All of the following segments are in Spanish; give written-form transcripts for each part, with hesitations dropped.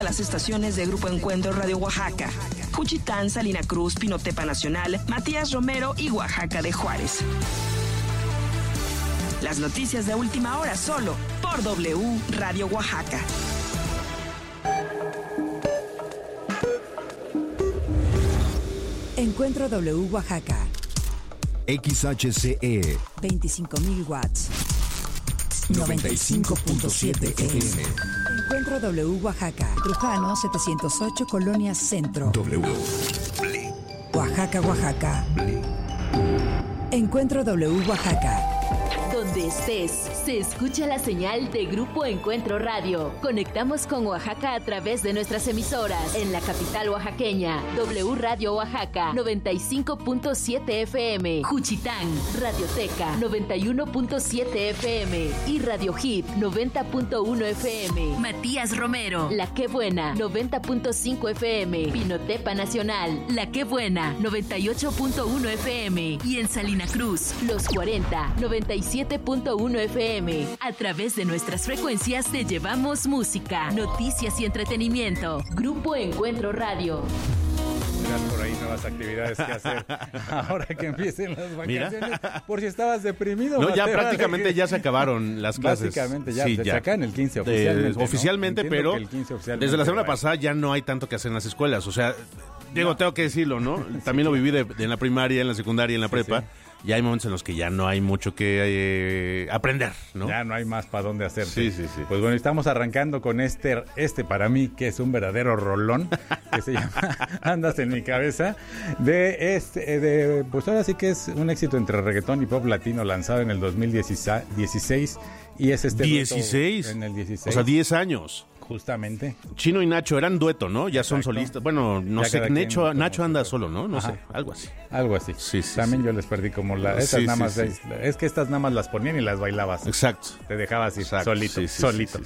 las estaciones de Grupo Encuentro Radio Oaxaca: Juchitán, Salina Cruz, Pinotepa Nacional, Matías Romero y Oaxaca de Juárez. Las noticias de última hora solo por W Radio Oaxaca. Encuentro W Oaxaca. XHCE 25,000 watts. 95.7 FM. Encuentro W Oaxaca. Trujano 708, Colonia Centro. W. Oaxaca, Oaxaca. Encuentro W Oaxaca. Donde estés, se escucha la señal de Grupo Encuentro Radio. Conectamos con Oaxaca a través de nuestras emisoras. En la capital oaxaqueña, W Radio Oaxaca, 95.7 FM. Juchitán, Radioteca, 91.7 FM. Y Radio Hip, 90.1 FM. Matías Romero, La Qué Buena, 90.5 FM. Pinotepa Nacional, La Qué Buena, 98.1 FM. Y en Salina Cruz, Los 40, 97.1 FM. A través de nuestras frecuencias te llevamos música, noticias y entretenimiento. Grupo Encuentro Radio. Miras por ahí nuevas actividades que hacer ahora que empiecen las vacaciones. Mira. Por si estabas deprimido. No, ya prácticamente ya se acabaron las clases. Básicamente ya, sí, se sacan el 15 oficialmente. Oficialmente, ¿no? pero oficialmente, desde la semana pasada ya no hay tanto que hacer en las escuelas. O sea, Diego, tengo que decirlo, ¿no? También lo viví en la primaria, en la secundaria y en la prepa. Sí. Y hay momentos en los que ya no hay mucho que aprender, ¿no? Ya no hay más para dónde hacer. Sí. Pues bueno, estamos arrancando con este para mí, que es un verdadero rolón, que se llama Andas en mi cabeza, pues ahora sí que es un éxito entre reggaetón y pop latino lanzado en el 2016 y es este 16 en el 16. O sea, 10 años. Justamente. Chino y Nacho eran dueto, ¿no? Ya son Exacto. solistas. Bueno, no ya sé, Nacho anda solo, ¿no? No sé, algo así. Algo así. Sí, También yo les perdí como estas nada más. Es que estas nada más las ponían y las bailabas. Exacto. Te dejabas ir solito. Sí.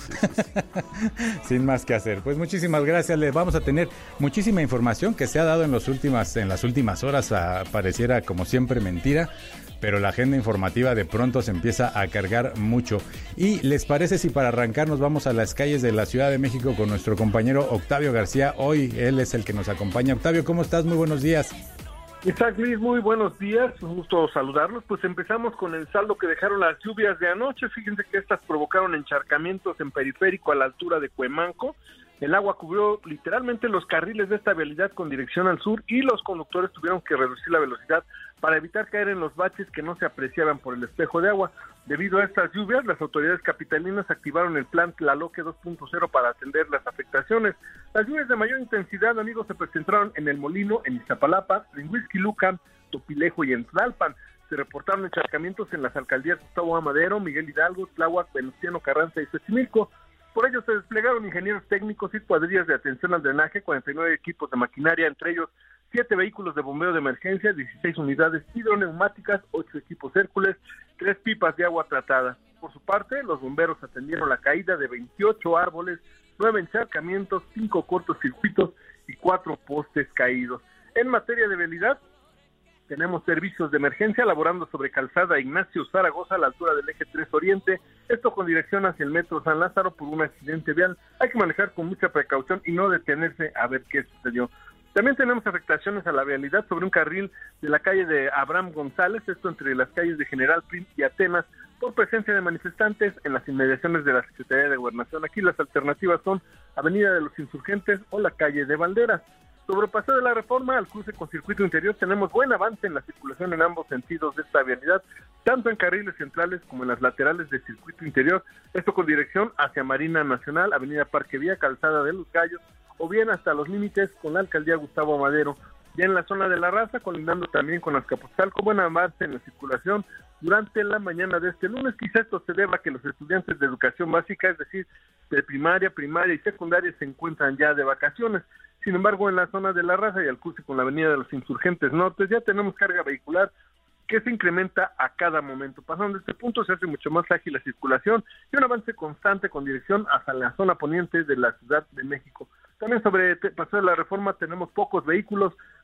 Sin más que hacer. Pues muchísimas gracias. Les vamos a tener muchísima información que se ha dado en las últimas horas. Pareciera como siempre mentira, pero la agenda informativa de pronto se empieza a cargar mucho. ¿Y les parece si para arrancar nos vamos a las calles de la Ciudad de México con nuestro compañero Octavio García? Hoy él es el que nos acompaña. Octavio, ¿cómo estás? Muy buenos días. Isaac Luis, muy buenos días, un gusto saludarlos. Pues empezamos con el saldo que dejaron las lluvias de anoche. Fíjense que estas provocaron encharcamientos en periférico a la altura de Cuemanco. El agua cubrió literalmente los carriles de esta vialidad con dirección al sur y los conductores tuvieron que reducir la velocidad para evitar caer en los baches que no se apreciaban por el espejo de agua. Debido a estas lluvias, las autoridades capitalinas activaron el plan Tlaloque 2.0 para atender las afectaciones. Las lluvias de mayor intensidad, amigos, se presentaron en El Molino, en Iztapalapa, en Huixquilucan, Topilejo y en Tlalpan. Se reportaron encharcamientos en las alcaldías Gustavo Amadero, Miguel Hidalgo, Tláhuac, Venustiano Carranza y Xochimilco. Por ello se desplegaron ingenieros técnicos y cuadrillas de atención al drenaje, 49 equipos de maquinaria, entre ellos 7 vehículos de bombeo de emergencia, 16 unidades hidroneumáticas, 8 equipos Hércules, 3 pipas de agua tratada. Por su parte, los bomberos atendieron la caída de 28 árboles, 9 encharcamientos, 5 cortocircuitos y 4 postes caídos. En materia de vialidad, tenemos servicios de emergencia laborando sobre calzada Ignacio Zaragoza a la altura del eje 3 Oriente, esto con dirección hacia el metro San Lázaro por un accidente vial. Hay que manejar con mucha precaución y no detenerse a ver qué sucedió. También tenemos afectaciones a la vialidad sobre un carril de la calle de Abraham González, esto entre las calles de General Prim y Atenas, por presencia de manifestantes en las inmediaciones de la Secretaría de Gobernación. Aquí las alternativas son Avenida de los Insurgentes o la calle de Valderas. Sobre Paseo de la Reforma, al cruce con circuito interior, tenemos buen avance en la circulación en ambos sentidos de esta vialidad, tanto en carriles centrales como en las laterales del circuito interior, esto con dirección hacia Marina Nacional, Avenida Parque Vía, Calzada de los Gallos, o bien hasta los límites con la alcaldía Gustavo Amadero. Ya en la zona de La Raza, colindando también con Azcapotzalco, buen avance en la circulación durante la mañana de este lunes. Quizá esto se deba a que los estudiantes de educación básica, es decir, de primaria y secundaria, se encuentran ya de vacaciones. Sin embargo, en la zona de La Raza y al cruce con la avenida de los Insurgentes Norte, ya tenemos carga vehicular que se incrementa a cada momento. Pasando de este punto se hace mucho más ágil la circulación y un avance constante con dirección hacia la zona poniente de la Ciudad de México. También sobre Paseo de la Reforma tenemos pocos vehículos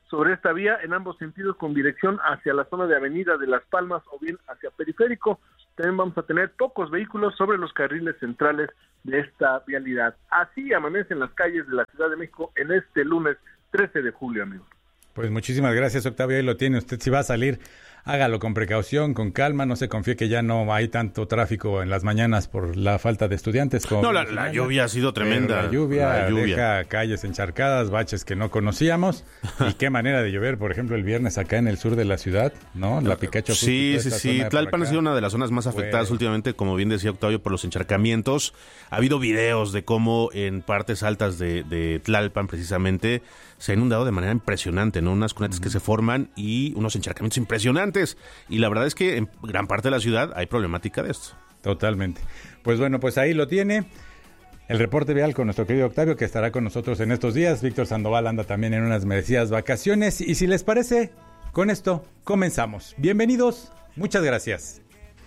sobre esta vía en ambos sentidos con dirección hacia la zona de Avenida de Las Palmas o bien hacia Periférico. También vamos a tener pocos vehículos sobre los carriles centrales de esta vialidad. Así amanecen las calles de la Ciudad de México en este lunes 13 de julio, amigo. Pues muchísimas gracias, Octavio. Ahí lo tiene. Usted, si va a salir, hágalo con precaución, con calma. No se confíe que ya no hay tanto tráfico en las mañanas por la falta de estudiantes. No, la lluvia ha sido tremenda. La lluvia deja calles encharcadas, baches que no conocíamos. Y qué manera de llover, por ejemplo, el viernes acá en el sur de la ciudad, ¿no? La Picacho. Sí. Tlalpan ha sido una de las zonas más afectadas últimamente, como bien decía Octavio, por los encharcamientos. Ha habido videos de cómo en partes altas de Tlalpan, precisamente, se ha inundado de manera impresionante, ¿no? Unas cunetas que se forman y unos encharcamientos impresionantes. Y la verdad es que en gran parte de la ciudad hay problemática de esto. Totalmente. Pues bueno, pues ahí lo tiene. El reporte vial con nuestro querido Octavio, que estará con nosotros en estos días. Víctor Sandoval anda también en unas merecidas vacaciones. Y si les parece, con esto comenzamos. Bienvenidos. Muchas gracias.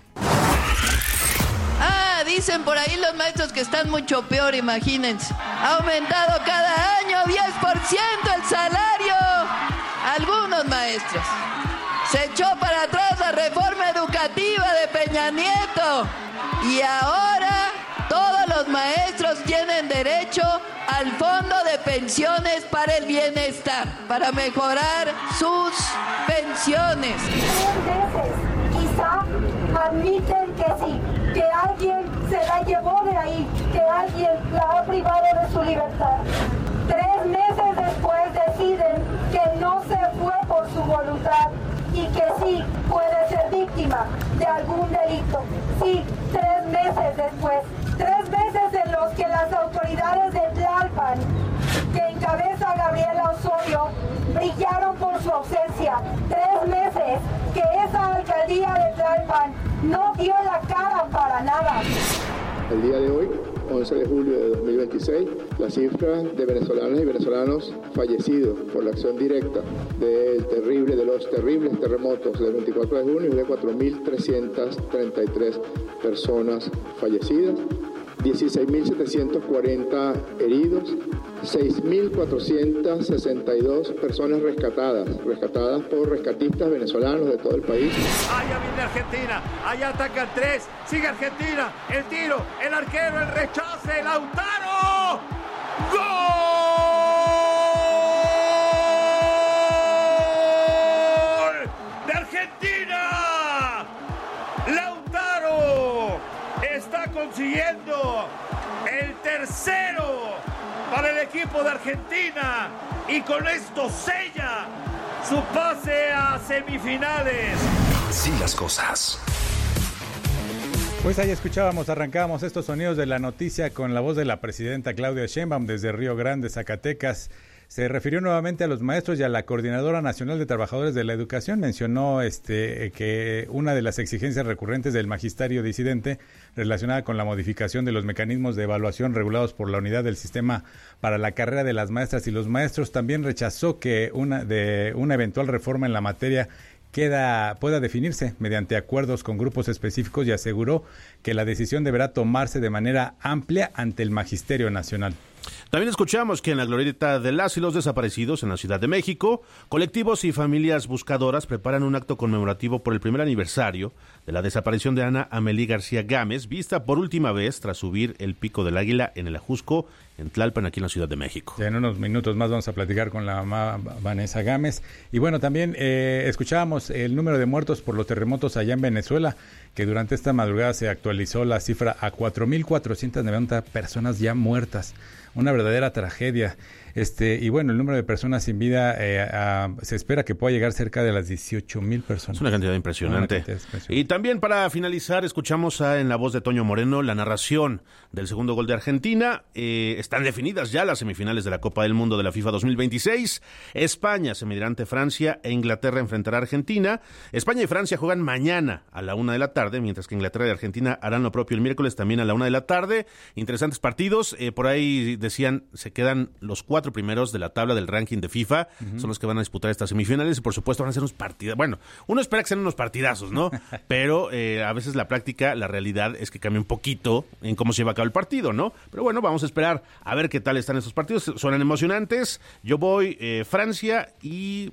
Dicen por ahí los maestros que están mucho peor, imagínense. Ha aumentado cada año 10% el salario. Algunos maestros. Se echó para atrás la reforma educativa de Peña Nieto. Y ahora todos los maestros tienen derecho al fondo de pensiones para el bienestar, para mejorar sus pensiones. 3 veces, quizá admiten que sí, que alguien se la llevó de ahí, que alguien la ha privado de su libertad. 3 meses después deciden que no se fue por su voluntad y que sí puede ser víctima de algún delito. Sí, 3 meses después, 3 meses en los que las autoridades de Tlalpan, que encabeza Gabriela Osorio, brillaron por su ausencia. 3 meses que esa alcaldía de Tlalpan no dio la cara para nada. El día de hoy, 11 de julio de 2026, la cifra de venezolanas y venezolanos fallecidos por la acción directa de los terribles terremotos del 24 de junio es de 4.333 personas fallecidas, 16.740 heridos, 6.462 personas rescatadas por rescatistas venezolanos de todo el país. Allá viene Argentina, allá ataca el 3, sigue Argentina, el tiro, el arquero, el rechace, Lautaro. ¡Gol! ¡De Argentina! ¡Lautaro está consiguiendo el tercero para el equipo de Argentina y con esto sella su pase a semifinales! Así las cosas. Pues ahí arrancábamos estos sonidos de la noticia con la voz de la presidenta Claudia Sheinbaum desde Río Grande, Zacatecas. Se refirió nuevamente a los maestros y a la Coordinadora Nacional de Trabajadores de la Educación. Mencionó que una de las exigencias recurrentes del magisterio disidente relacionada con la modificación de los mecanismos de evaluación regulados por la Unidad del Sistema para la Carrera de las Maestras y los Maestros también rechazó que una eventual reforma en la materia pueda definirse mediante acuerdos con grupos específicos y aseguró que la decisión deberá tomarse de manera amplia ante el Magisterio Nacional. También escuchamos que en la glorieta de las y los desaparecidos en la Ciudad de México, colectivos y familias buscadoras preparan un acto conmemorativo por el primer aniversario de la desaparición de Ana Amelí García Gámez, vista por última vez tras subir el Pico del Águila en el Ajusco, en Tlalpan, aquí en la Ciudad de México. Ya en unos minutos más vamos a platicar con la mamá Vanessa Gámez. Y bueno, también escuchábamos el número de muertos por los terremotos allá en Venezuela, que durante esta madrugada se actualizó la cifra a 4.490 personas ya muertas. Una verdadera tragedia. Y bueno, el número de personas sin vida se espera que pueda llegar cerca de las 18,000 personas. Es una cantidad impresionante. Y también para finalizar, escuchamos en la voz de Toño Moreno la narración del segundo gol de Argentina. Están definidas ya las semifinales de la Copa del Mundo de la FIFA 2026. España se medirá ante Francia e Inglaterra enfrentará a Argentina. España y Francia juegan mañana a la 1 de la tarde, mientras que Inglaterra y Argentina harán lo propio el miércoles también a la 1 de la tarde. Interesantes partidos. Por ahí decían, se quedan los 4 primeros de la tabla del ranking de FIFA, son los que van a disputar estas semifinales y por supuesto van a ser unos partidos. Bueno, uno espera que sean unos partidazos, ¿no? Pero a veces la práctica, la realidad es que cambia un poquito en cómo se lleva a cabo el partido, ¿no? Pero bueno, vamos a esperar a ver qué tal están estos partidos. Suenan emocionantes. Yo voy Francia y...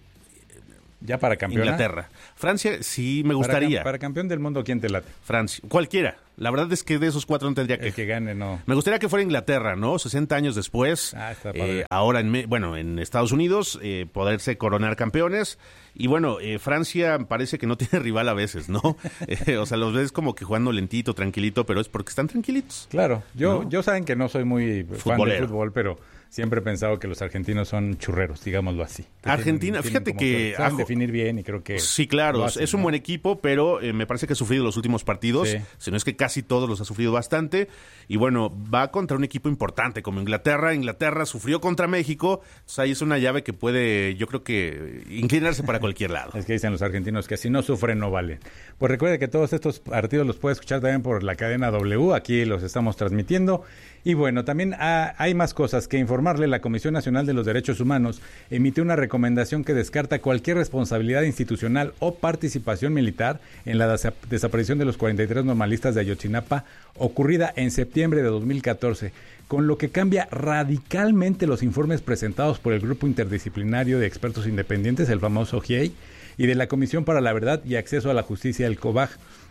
¿Ya para campeón? Inglaterra. Francia sí me gustaría. Para campeón del mundo, ¿quién te late? Francia. Cualquiera. La verdad es que de esos 4 no tendría que... El que gane, no. Me gustaría que fuera Inglaterra, ¿no? 60 años después. Está padre. Ahora, en Estados Unidos, poderse coronar campeones. Y bueno, Francia parece que no tiene rival a veces, ¿no? O sea, los ves como que jugando lentito, tranquilito, pero es porque están tranquilitos. Claro. Yo saben que no soy muy fan de fútbol, pero... Siempre he pensado que los argentinos son churreros, digámoslo así. Argentina, fíjate que... saben definir bien y creo que... Sí, claro, es un buen equipo, pero me parece que ha sufrido los últimos partidos, si no es que casi todos los ha sufrido bastante. Y bueno, va contra un equipo importante como Inglaterra. Inglaterra sufrió contra México, o sea, ahí es una llave que puede, yo creo que, inclinarse para cualquier lado. Es que dicen los argentinos que si no sufren no valen. Pues recuerde que todos estos partidos los puede escuchar también por la cadena W, aquí los estamos transmitiendo. Y bueno, también hay más cosas que informarle. La Comisión Nacional de los Derechos Humanos emitió una recomendación que descarta cualquier responsabilidad institucional o participación militar en la desaparición de los 43 normalistas de Ayotzinapa ocurrida en septiembre de 2014, con lo que cambia radicalmente los informes presentados por el Grupo Interdisciplinario de Expertos Independientes, el famoso GIEI, y de la Comisión para la Verdad y Acceso a la Justicia, el COBAJ.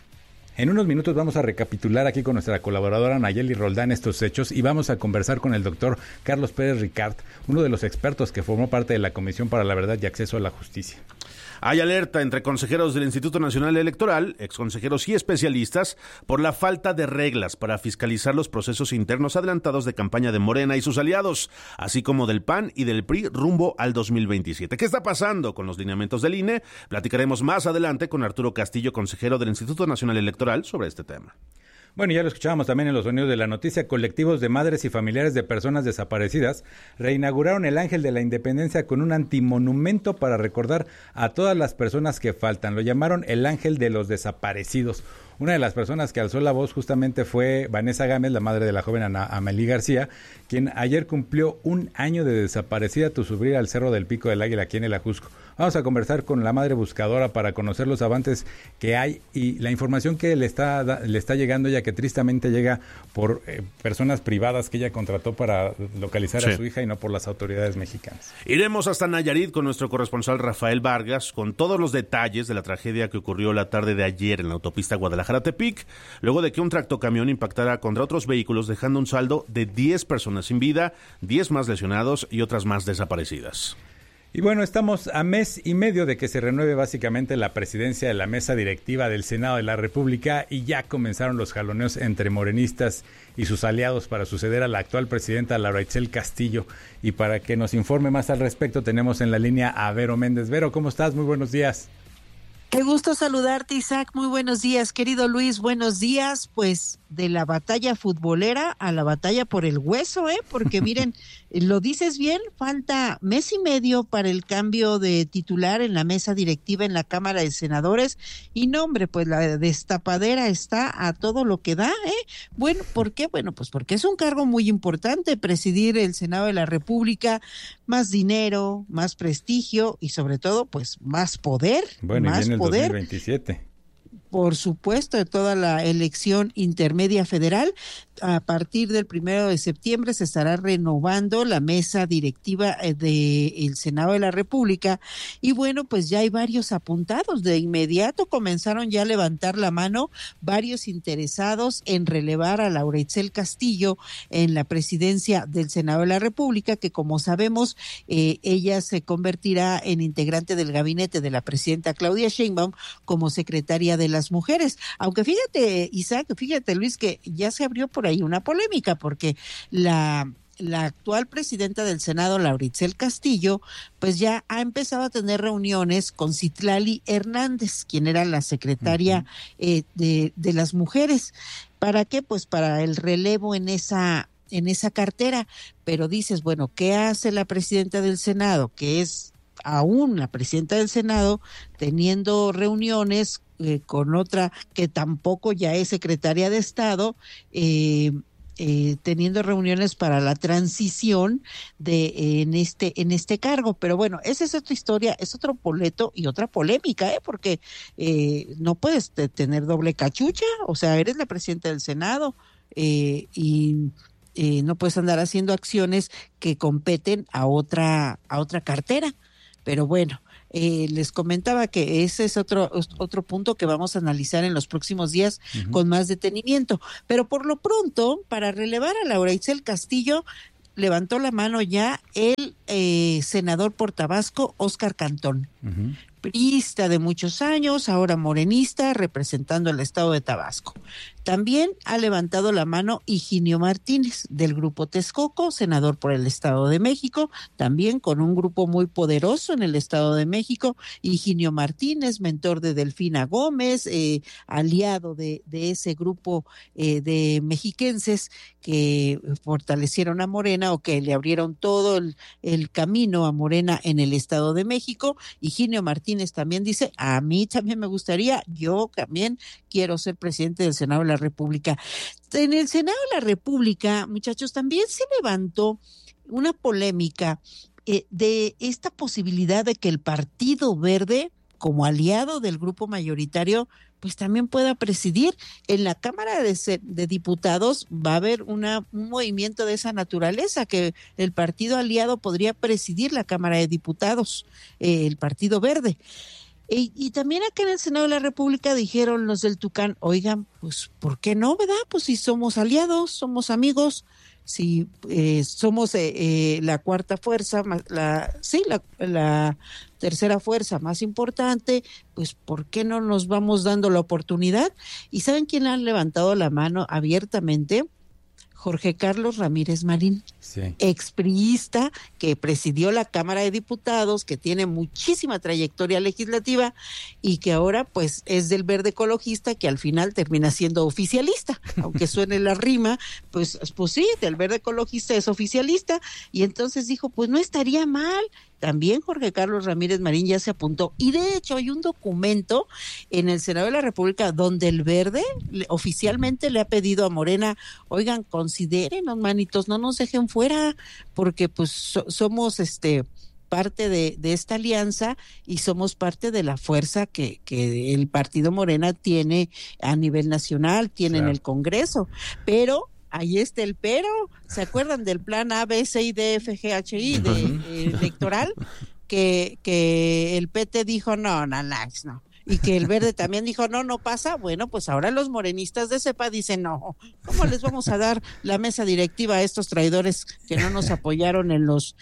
En unos minutos vamos a recapitular aquí con nuestra colaboradora Nayeli Roldán estos hechos y vamos a conversar con el doctor Carlos Pérez Ricard, uno de los expertos que formó parte de la Comisión para la Verdad y Acceso a la Justicia. Hay alerta entre consejeros del Instituto Nacional Electoral, exconsejeros y especialistas por la falta de reglas para fiscalizar los procesos internos adelantados de campaña de Morena y sus aliados, así como del PAN y del PRI rumbo al 2027. ¿Qué está pasando con los lineamientos del INE? Platicaremos más adelante con Arturo Castillo, consejero del Instituto Nacional Electoral, sobre este tema. Bueno, ya lo escuchábamos también en los sonidos de la noticia. Colectivos de madres y familiares de personas desaparecidas reinauguraron el Ángel de la Independencia con un antimonumento para recordar a todas las personas que faltan. Lo llamaron el Ángel de los Desaparecidos. Una de las personas que alzó la voz justamente fue Vanessa Gámez, la madre de la joven Amelí García, quien ayer cumplió 1 año de desaparecida tras subir al Cerro del Pico del Águila aquí en el Ajusco. Vamos a conversar con la madre buscadora para conocer los avances que hay y la información que le está llegando, ya que tristemente llega por personas privadas que ella contrató para localizar a su hija y no por las autoridades mexicanas. Iremos hasta Nayarit con nuestro corresponsal Rafael Vargas con todos los detalles de la tragedia que ocurrió la tarde de ayer en la autopista Guadalajara-Tepic, luego de que un tractocamión impactara contra otros vehículos, dejando un saldo de 10 personas sin vida, 10 más lesionados y otras más desaparecidas. Y bueno, estamos a mes y medio de que se renueve básicamente la presidencia de la mesa directiva del Senado de la República y ya comenzaron los jaloneos entre morenistas y sus aliados para suceder a la actual presidenta Laura Itzel Castillo. Y para que nos informe más al respecto tenemos en la línea a Vero Méndez. Vero, ¿cómo estás? Muy buenos días. Qué gusto saludarte, Isaac. Muy buenos días, querido Luis. Buenos días, pues de la batalla futbolera a la batalla por el hueso, porque miren, lo dices bien, falta mes y medio para el cambio de titular en la mesa directiva en la Cámara de Senadores y no, hombre, pues la destapadera está a todo lo que da, Bueno, ¿por qué? Bueno, pues porque es un cargo muy importante, presidir el Senado de la República, más dinero, más prestigio y sobre todo, pues más poder, bueno, más y viene el poder. 2027. Por supuesto, de toda la elección intermedia federal. A partir del 1 de septiembre se estará renovando la mesa directiva del Senado de la República y bueno, pues ya hay varios apuntados. De inmediato comenzaron ya a levantar la mano varios interesados en relevar a Laura Itzel Castillo en la presidencia del Senado de la República, que como sabemos, ella se convertirá en integrante del gabinete de la presidenta Claudia Sheinbaum como secretaria de las mujeres. Aunque fíjate, Isaac, fíjate, Luis, que ya se abrió por ahí una polémica porque la actual presidenta del Senado, Laura Itzel Castillo, pues ya ha empezado a tener reuniones con Citlali Hernández, quien era la secretaria de las mujeres. ¿Para qué? Pues para el relevo en esa cartera. Pero dices, bueno, ¿qué hace la presidenta del Senado? Que es aún la presidenta del Senado teniendo reuniones con otra que tampoco ya es secretaria de Estado, teniendo reuniones para la transición en este cargo. Pero bueno, esa es otra historia, es otro boleto y otra polémica, porque no puedes tener doble cachucha, o sea, eres la presidenta del Senado y no puedes andar haciendo acciones que competen a otra cartera. Pero bueno, les comentaba que ese es otro punto que vamos a analizar en los próximos días con más detenimiento. Pero por lo pronto, para relevar a Laura Itzel Castillo, levantó la mano ya el senador por Tabasco, Óscar Cantón. Priista de muchos años, ahora morenista, representando el estado de Tabasco. También ha levantado la mano Higinio Martínez, del grupo Texcoco, senador por el Estado de México, también con un grupo muy poderoso en el Estado de México. Higinio Martínez, mentor de Delfina Gómez, aliado de ese grupo de mexiquenses que fortalecieron a Morena o que le abrieron todo el camino a Morena en el Estado de México. Higinio Martínez también dice, a mí también me gustaría, yo también quiero ser presidente del Senado de la República. En el Senado de la República, muchachos, también se levantó una polémica de esta posibilidad de que el Partido Verde, como aliado del grupo mayoritario, pues también pueda presidir. En la Cámara de Diputados va a haber un movimiento de esa naturaleza, que el partido aliado podría presidir la Cámara de Diputados, el Partido Verde. Y también acá en el Senado de la República dijeron los del Tucán, oigan, pues ¿por qué no, verdad? Pues si somos aliados, somos amigos, si somos la cuarta fuerza, la tercera fuerza más importante, pues ¿por qué no nos vamos dando la oportunidad? ¿Y saben quién ha levantado la mano abiertamente? Jorge Carlos Ramírez Marín, expriista que presidió la Cámara de Diputados, que tiene muchísima trayectoria legislativa y que ahora pues es del Verde Ecologista, que al final termina siendo oficialista, aunque suene la rima, pues sí, del Verde Ecologista es oficialista, y entonces dijo, pues no estaría mal. También Jorge Carlos Ramírez Marín ya se apuntó, y de hecho hay un documento en el Senado de la República donde el Verde oficialmente le ha pedido a Morena, oigan, considérenos, manitos, no nos dejen fuera, porque pues somos parte de esta alianza y somos parte de la fuerza que el partido Morena tiene a nivel nacional, tiene en el Congreso, pero ahí está el pero. ¿Se acuerdan del plan A, B, C y D, F, G, H, I electoral? Que el PT dijo no. Y que el Verde también dijo no pasa. Bueno, pues ahora los morenistas de CEPA dicen no, ¿cómo les vamos a dar la mesa directiva a estos traidores que no nos apoyaron en los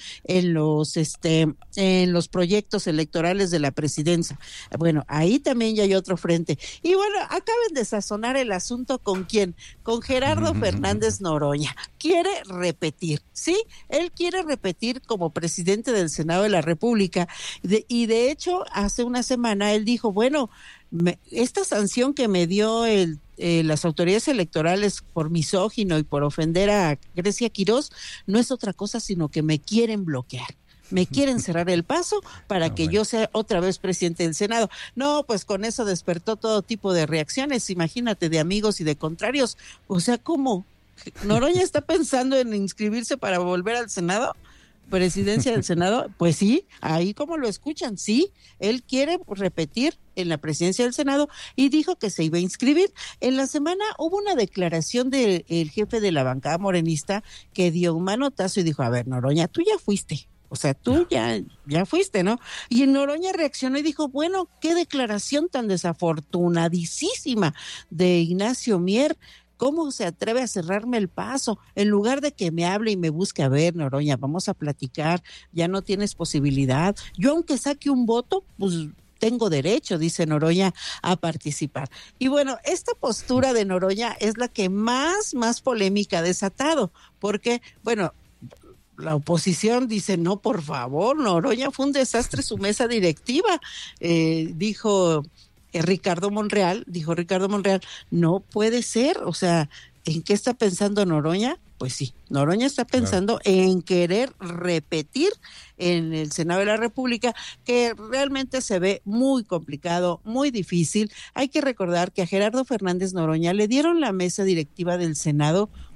proyectos electorales de la presidencia? Bueno, ahí también ya hay otro frente. Y bueno, acaben de sazonar el asunto. ¿Con quién? Con Gerardo Fernández Noroña. Quiere repetir, ¿sí? Él quiere repetir como presidente del Senado de la República. Y de hecho, hace una semana él dijo, bueno, esta sanción que me dio las autoridades electorales por misógino y por ofender a Grecia Quirós no es otra cosa sino que me quieren bloquear. Me quieren cerrar el paso para que yo sea otra vez presidente del Senado. No, pues con eso despertó todo tipo de reacciones, imagínate, de amigos y de contrarios. O sea, ¿cómo? ¿Noroña está pensando en inscribirse para volver al Senado? ¿Presidencia del Senado? Pues sí, ahí como lo escuchan, sí, él quiere repetir en la presidencia del Senado y dijo que se iba a inscribir. En la semana hubo una declaración del jefe de la bancada morenista que dio un manotazo y dijo, a ver, Noroña, tú ya fuiste. O sea, tú ya fuiste, ¿no? Y Noroña reaccionó y dijo, bueno, qué declaración tan desafortunadísima de Ignacio Mier. ¿Cómo se atreve a cerrarme el paso? En lugar de que me hable y me busque, a ver, Noroña, vamos a platicar, ya no tienes posibilidad. Yo aunque saque un voto, pues tengo derecho, dice Noroña, a participar. Y bueno, esta postura de Noroña es la que más polémica ha desatado, porque, bueno, la oposición dice, no, por favor, Noroña, fue un desastre su mesa directiva, dijo Ricardo Monreal, no puede ser, o sea, ¿en qué está pensando Noroña? Pues sí, Noroña está pensando en querer repetir en el Senado de la República, que realmente se ve muy complicado, muy difícil. Hay que recordar que a Gerardo Fernández Noroña le dieron la mesa directiva del Senado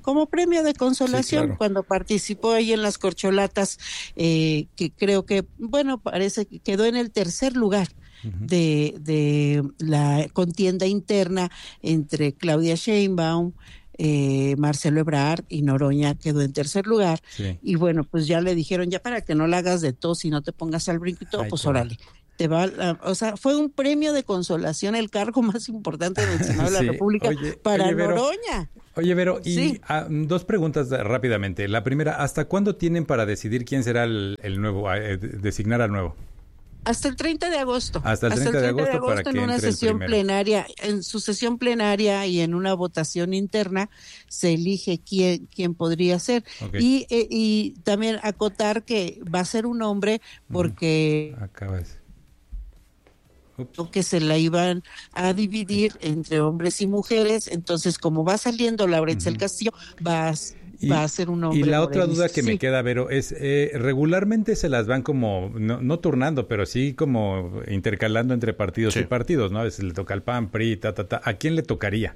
como premio de consolación, Sí, claro. cuando participó ahí en las corcholatas, que creo que, bueno, parece que quedó en el tercer lugar de la contienda interna entre Claudia Sheinbaum, Marcelo Ebrard y Noroña quedó en tercer lugar. Sí. Y bueno, pues ya le dijeron, ya para que no la hagas de tos y no te pongas al brinco y todo, pues órale. O sea, fue un premio de consolación, el cargo más importante del Senado de la Sí. República para Vero, Noroña. Oye, Vero, y Sí. dos preguntas rápidamente. La primera, ¿hasta cuándo tienen para decidir quién será el nuevo, designar al nuevo? Hasta el 30 de agosto. Hasta el 30 de agosto para que en una entre el sesión primero. plenaria, en su sesión plenaria y en una votación interna se elige quién podría ser. Okay. Y también acotar que va a ser un hombre porque Acabas. que se la iban a dividir entre hombres y mujeres, entonces como va saliendo Laura Etzel Castillo, va a ser un hombre. Y la otra morenista. duda que me queda, Vero, es regularmente se las van como, no turnando, pero sí como intercalando entre partidos y partidos, ¿no? A veces le toca al PAN, PRI, ¿A quién le tocaría?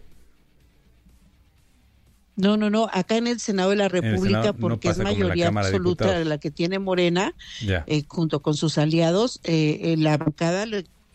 No, acá en el Senado de la República, Senado no porque es pasa como en la mayoría Cámara de absoluta Diputados. la que tiene Morena, Ya. junto con sus aliados, la bancada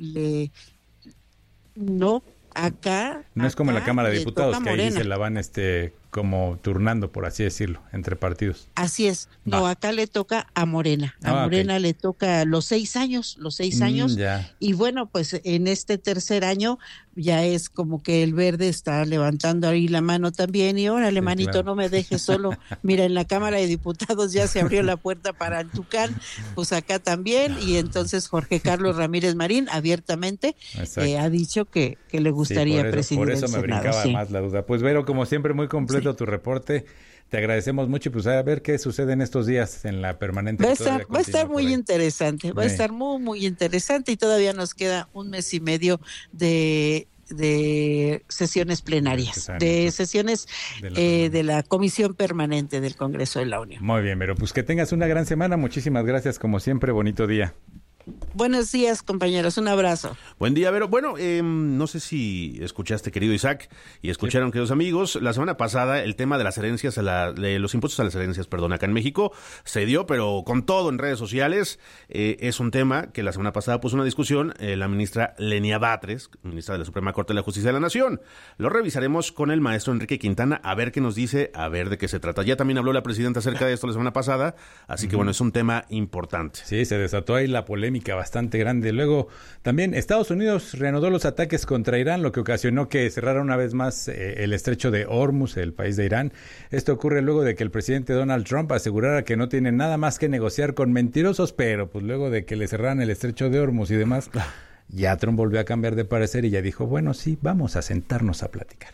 no, acá... No es como en la acá Cámara de le Diputados, toca que ahí Morena. se la van como turnando, por así decirlo, entre partidos. Así es, no, acá le toca a Morena, Morena le toca los 6 años, Ya. y bueno, pues en este tercer año ya es como que el verde está levantando ahí la mano también, y órale, manito, claro. no me dejes solo. Mira, en la Cámara de Diputados ya se abrió la puerta para el Tucán, pues acá también, y entonces Jorge Carlos Ramírez Marín abiertamente ha dicho que le gustaría presidir por eso el me Senado, brincaba sí. más la duda. Pues Vero, como siempre, muy completo tu reporte. Te agradecemos mucho y pues a ver qué sucede en estos días en la permanente. Va a que todavía estar continúa por muy ahí. interesante, va a Sí. estar muy interesante, y todavía nos queda un mes y medio de sesiones plenarias, de sesiones de la Comisión Permanente del Congreso de la Unión. Muy bien, Vero, pues que tengas una gran semana. Muchísimas gracias, como siempre, bonito día. Buenos días, compañeros, un abrazo. Buen día, Vero. Bueno, no sé si escuchaste, querido Isaac, y escucharon, queridos amigos, la semana pasada el tema de las herencias, de los impuestos a las herencias, acá en México, se dio, pero con todo en redes sociales. Es un tema que la semana pasada puso una discusión la ministra Lenia Batres, ministra de la Suprema Corte de la Justicia de la Nación. Lo revisaremos con el maestro Enrique Quintana, a ver qué nos dice, a ver de qué se trata. Ya también habló la presidenta acerca de esto la semana pasada, así que bueno, es un tema importante. Sí, se desató ahí la polémica bastante grande. Luego, también Estados Unidos reanudó los ataques contra Irán, lo que ocasionó que cerrara una vez más el estrecho de Hormuz, el país de Irán. Esto ocurre luego de que el presidente Donald Trump asegurara que no tiene nada más que negociar con mentirosos, pero pues luego de que le cerraran el estrecho de Hormuz y demás, ya Trump volvió a cambiar de parecer y ya dijo, bueno, sí, vamos a sentarnos a platicar.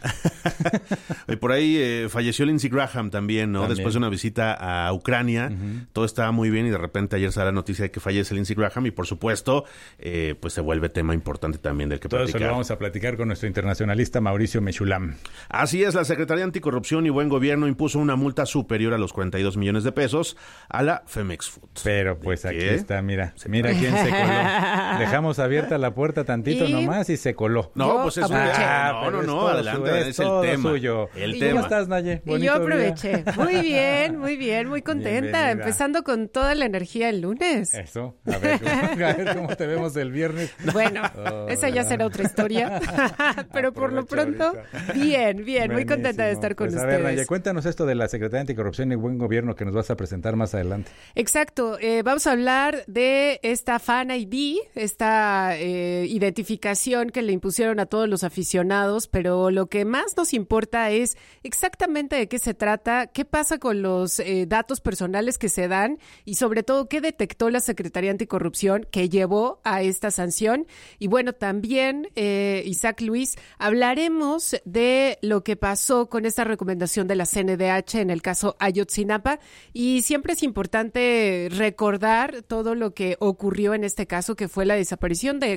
Y por ahí falleció Lindsey Graham también, ¿no? También. Después de una visita a Ucrania, todo estaba muy bien y de repente ayer sale la noticia de que fallece Lindsey Graham y por supuesto, pues se vuelve tema importante también del que Todo eso platicar. lo vamos a platicar con nuestro internacionalista Mauricio Mechulam. Así es, la Secretaría Anticorrupción y Buen Gobierno impuso una multa superior a los 42 millones de pesos a la Femex Food. Pero pues aquí ¿Qué? está, mira quién se coló. Dejamos abierta la puerta tantito nomás y se coló. No, pues es no, adelante, es el tema. Suyo. El ¿Y tema. ¿Cómo estás, Naye? Y yo aproveché. Muy bien, muy contenta. Bienvenida. Empezando con toda la energía el lunes. Eso, a ver cómo te vemos el viernes. Bueno, esa ya será otra historia. Pero por lo pronto, bien, muy contenta de estar con ustedes. ustedes. A ver, Naye, cuéntanos esto de la Secretaría de Anticorrupción y Buen Gobierno que nos vas a presentar más adelante. Exacto, vamos a hablar de esta Fan ID, esta identificación que le impusieron a todos los aficionados, pero lo que más nos importa es exactamente de qué se trata, qué pasa con los datos personales que se dan y sobre todo qué detectó la Secretaría Anticorrupción que llevó a esta sanción. Y bueno, también, Isaac Luis, hablaremos de lo que pasó con esta recomendación de la CNDH en el caso Ayotzinapa y siempre es importante recordar todo lo que ocurrió en este caso, que fue la desaparición de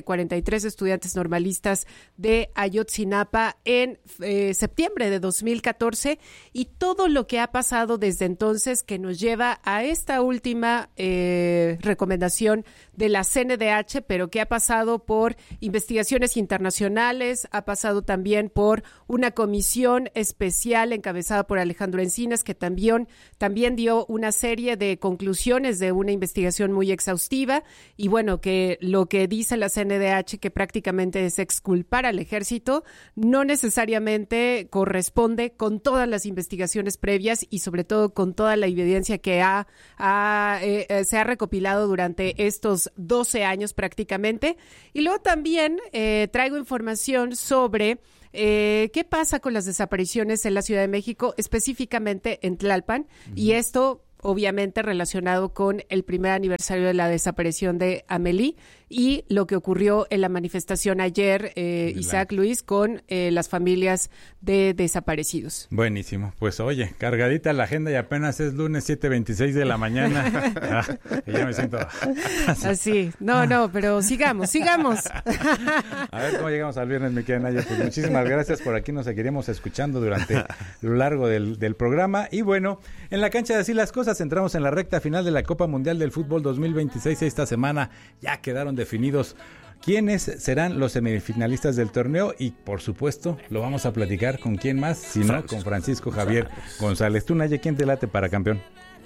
43 estudiantes normalistas de Ayotzinapa en septiembre de 2014 y todo lo que ha pasado desde entonces que nos lleva a esta última recomendación de la CNDH, pero que ha pasado por investigaciones internacionales, ha pasado también por una comisión especial encabezada por Alejandro Encinas, que también dio una serie de conclusiones de una investigación muy exhaustiva, y bueno, que lo que dice la CNDH, que prácticamente es exculpar al ejército, no necesariamente corresponde con todas las investigaciones previas y sobre todo con toda la evidencia que se ha recopilado durante estos 12 años prácticamente. Y luego también traigo información sobre qué pasa con las desapariciones en la Ciudad de México, específicamente en Tlalpan, y esto obviamente relacionado con el primer aniversario de la desaparición de Amelie y lo que ocurrió en la manifestación ayer, Isaac Luis, con las familias de desaparecidos. Buenísimo. Pues oye, cargadita la agenda y apenas es lunes 7:26 de la mañana. Y ya me siento así. No, pero sigamos. A ver cómo llegamos al viernes, mi querida Naya. Pues muchísimas gracias. Por aquí nos seguiremos escuchando durante lo largo del programa. Y bueno, en la cancha de Así las Cosas entramos en la recta final de la Copa Mundial del Fútbol 2026. Esta semana ya quedaron definidos quiénes serán los semifinalistas del torneo y por supuesto lo vamos a platicar con quién más, sino con Francisco Javier González. Tú, Naya, ¿quién te late para campeón?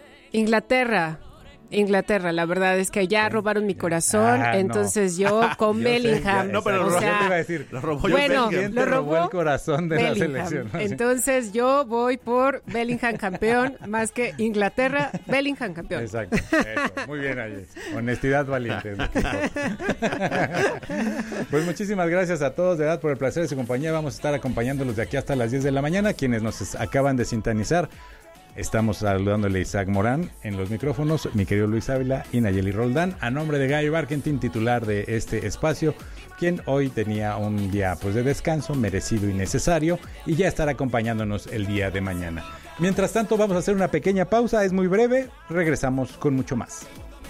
Inglaterra, la verdad es que ya robaron mi corazón, entonces yo con Bellingham. No, pero te iba a decir, lo robó el corazón de Bellingham. La selección. ¿No? Entonces yo voy por Bellingham campeón, más que Inglaterra, Bellingham campeón. Exacto, eso. Muy bien ahí. Honestidad valiente. Pues muchísimas gracias a todos, de verdad, por el placer de su compañía. Vamos a estar acompañándolos de aquí hasta las 10 de la mañana. Quienes nos acaban de sintonizar, estamos saludándole a Isaac Morán en los micrófonos, mi querido Luis Ávila y Nayeli Roldán, a nombre de Gaby Barkentin, titular de este espacio, quien hoy tenía un día de descanso merecido y necesario, y ya estará acompañándonos el día de mañana. Mientras tanto, vamos a hacer una pequeña pausa, es muy breve, regresamos con mucho más.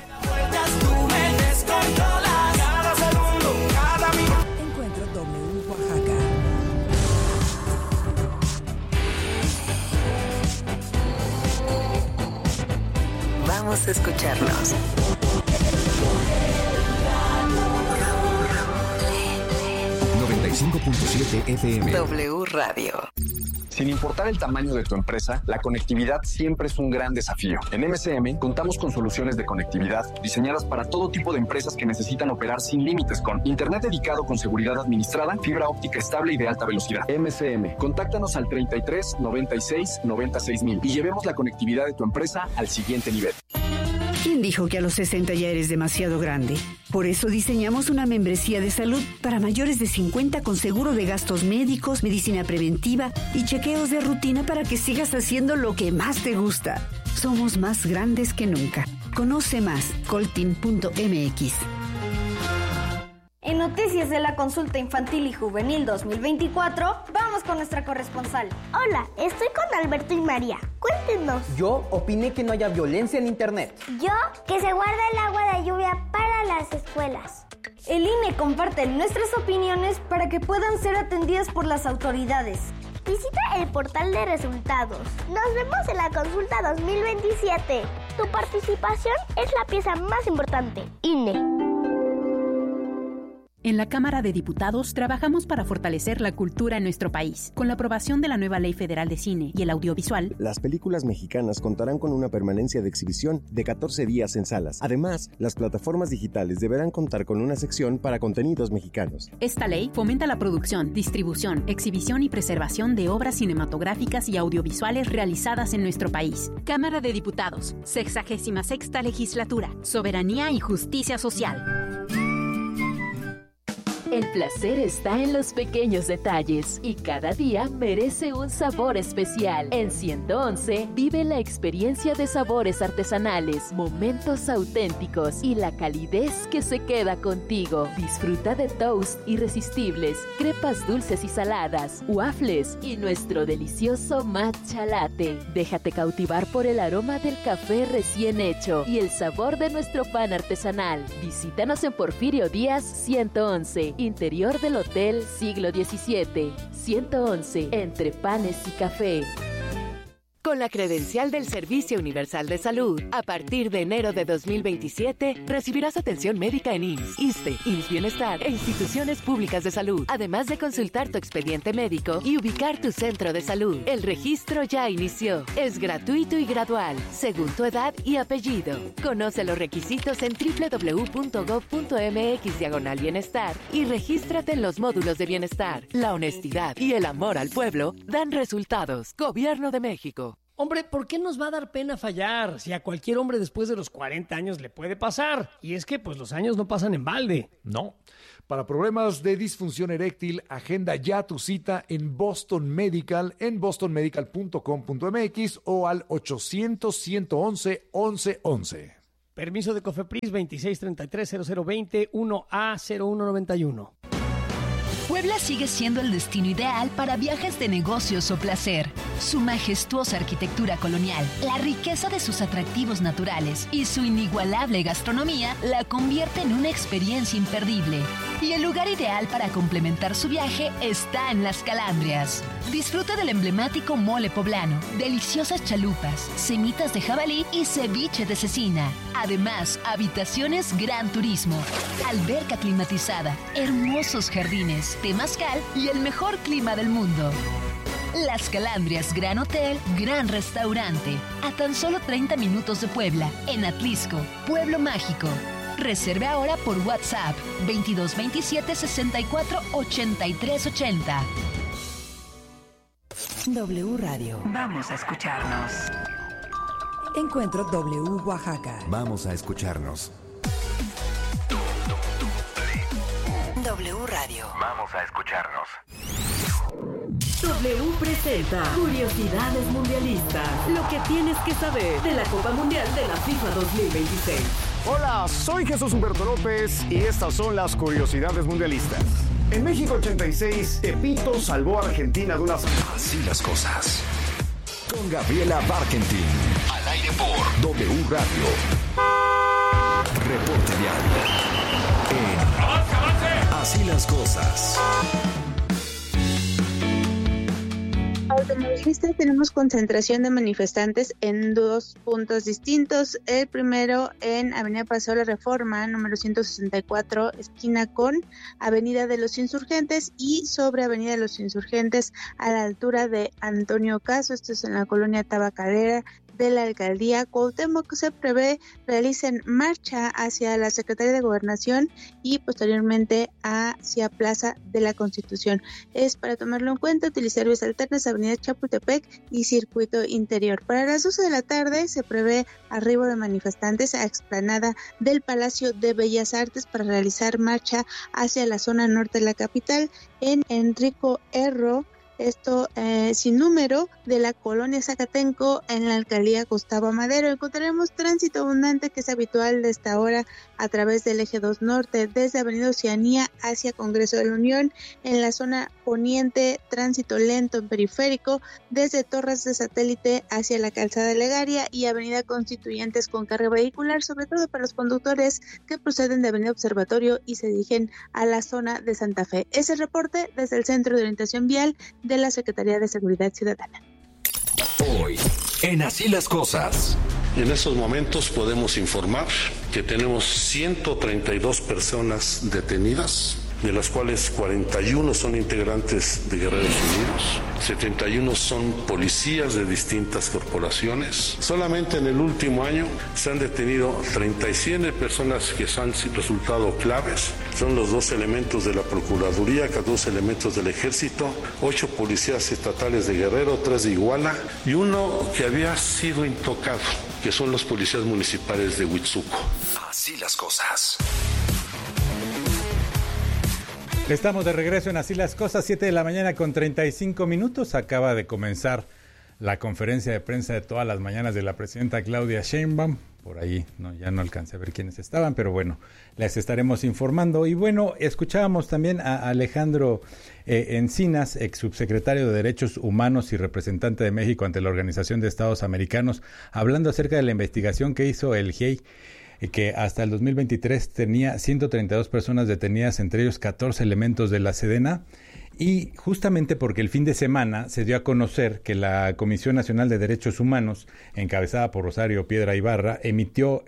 Encuentro W Oaxaca. Vamos a escucharnos. .7 FM. W Radio. Sin importar el tamaño de tu empresa, la conectividad siempre es un gran desafío. En MCM contamos con soluciones de conectividad diseñadas para todo tipo de empresas que necesitan operar sin límites, con internet dedicado con seguridad administrada, fibra óptica estable y de alta velocidad. MCM, contáctanos al 33 96 96 mil y llevemos la conectividad de tu empresa al siguiente nivel. ¿Quién dijo que a los 60 ya eres demasiado grande? Por eso diseñamos una membresía de salud para mayores de 50 con seguro de gastos médicos, medicina preventiva y chequeos de rutina para que sigas haciendo lo que más te gusta. Somos más grandes que nunca. Conoce más, coltin.mx. En Noticias de la Consulta Infantil y Juvenil 2024, vamos con nuestra corresponsal. Hola, estoy con Alberto y María. Cuéntenos. Yo opiné que no haya violencia en Internet. Yo, que se guarde el agua de lluvia para las escuelas. El INE comparte nuestras opiniones para que puedan ser atendidas por las autoridades. Visita el portal de resultados. Nos vemos en la consulta 2027. Tu participación es la pieza más importante. INE. En la Cámara de Diputados trabajamos para fortalecer la cultura en nuestro país. Con la aprobación de la nueva Ley Federal de Cine y el Audiovisual, las películas mexicanas contarán con una permanencia de exhibición de 14 días en salas. Además, las plataformas digitales deberán contar con una sección para contenidos mexicanos. Esta ley fomenta la producción, distribución, exhibición y preservación de obras cinematográficas y audiovisuales realizadas en nuestro país. Cámara de Diputados, 66ª Legislatura, Soberanía y Justicia Social. El placer está en los pequeños detalles y cada día merece un sabor especial. En 111 vive la experiencia de sabores artesanales, momentos auténticos y la calidez que se queda contigo. Disfruta de toast irresistibles, crepas dulces y saladas, waffles y nuestro delicioso matcha latte. Déjate cautivar por el aroma del café recién hecho y el sabor de nuestro pan artesanal. Visítanos en Porfirio Díaz 111, interior del Hotel Siglo XVII. 111, entre panes y café. Con la credencial del Servicio Universal de Salud, a partir de enero de 2027, recibirás atención médica en IMSS, ISSSTE, IMSS Bienestar e instituciones públicas de salud, además de consultar tu expediente médico y ubicar tu centro de salud. El registro ya inició. Es gratuito y gradual, según tu edad y apellido. Conoce los requisitos en www.gov.mx/bienestar y regístrate en los módulos de bienestar. La honestidad y el amor al pueblo dan resultados. Gobierno de México. Hombre, ¿por qué nos va a dar pena fallar? Si a cualquier hombre después de los 40 años le puede pasar. Y es que, pues, los años no pasan en balde. No. Para problemas de disfunción eréctil, agenda ya tu cita en Boston Medical, en bostonmedical.com.mx o al 800-111-1111. Permiso de COFEPRIS 2633-0020 1A0191. Puebla sigue siendo el destino ideal para viajes de negocios o placer. Su majestuosa arquitectura colonial, la riqueza de sus atractivos naturales y su inigualable gastronomía la convierte en una experiencia imperdible. Y el lugar ideal para complementar su viaje está en Las Calandrias. Disfruta del emblemático mole poblano, deliciosas chalupas, semitas de jabalí y ceviche de cecina. Además, habitaciones Gran Turismo, alberca climatizada, hermosos jardines, temazcal y el mejor clima del mundo. Las Calandrias Gran Hotel, Gran Restaurante, a tan solo 30 minutos de Puebla, en Atlisco, Pueblo Mágico. Reserve ahora por WhatsApp 2227 64 83 80. W Radio. Vamos a escucharnos. Encuentro W Oaxaca. Vamos a escucharnos. W Radio. Vamos a escucharnos. W presenta Curiosidades Mundialistas. Lo que tienes que saber de la Copa Mundial de la FIFA 2026. Hola, soy Jesús Humberto López y estas son las curiosidades mundialistas. En México 86, Tepito salvó a Argentina de unas... Así las cosas. Con Gabriela Barkentin. Al aire por W Radio. Reporte diario. Así las cosas. Automovilistas, tenemos concentración de manifestantes en dos puntos distintos. El primero en Avenida Paseo de la Reforma, número 164, esquina con Avenida de los Insurgentes, y sobre Avenida de los Insurgentes a la altura de Antonio Caso. Esto es en la colonia Tabacalera de la alcaldía Cuauhtémoc. Se prevé realicen marcha hacia la Secretaría de Gobernación y posteriormente hacia Plaza de la Constitución. Es para tomarlo en cuenta utilizar vías alternas, Avenida Chapultepec y Circuito Interior. Para las 12 de la tarde se prevé arribo de manifestantes a explanada del Palacio de Bellas Artes para realizar marcha hacia la zona norte de la capital en Enrico Erro. Esto sin número de la colonia Zacatenco en la alcaldía Gustavo Madero. Encontraremos tránsito abundante que es habitual de esta hora a través del eje 2 norte, desde Avenida Oceanía hacia Congreso de la Unión. En la zona poniente, tránsito lento en periférico, desde Torres de Satélite hacia la Calzada Legaria y Avenida Constituyentes con carga vehicular, sobre todo para los conductores que proceden de Avenida Observatorio y se dirigen a la zona de Santa Fe. Es el reporte desde el Centro de Orientación Vial de la Secretaría de Seguridad Ciudadana. Hoy, en Así las Cosas. En estos momentos podemos informar que tenemos 132 personas detenidas, de las cuales 41 son integrantes de Guerreros Unidos, 71 son policías de distintas corporaciones. Solamente en el último año se han detenido 37 personas que han resultado claves. Son los 2 elementos de la Procuraduría, 2 elementos del Ejército, 8 policías estatales de Guerrero, 3 de Iguala y uno que había sido intocado, que son los policías municipales de Huitzuco. Así las cosas. Estamos de regreso en Así las Cosas, 7 de la mañana con 35 minutos. Acaba de comenzar la conferencia de prensa de todas las mañanas de la presidenta Claudia Sheinbaum. Por ahí ya no alcancé a ver quiénes estaban, pero bueno, les estaremos informando. Y bueno, escuchábamos también a Alejandro Encinas, ex subsecretario de Derechos Humanos y representante de México ante la Organización de Estados Americanos, hablando acerca de la investigación que hizo el GIEI, que hasta el 2023 tenía 132 personas detenidas, entre ellos 14 elementos de la Sedena. Y justamente porque el fin de semana se dio a conocer que la Comisión Nacional de Derechos Humanos, encabezada por Rosario Piedra Ibarra, emitió,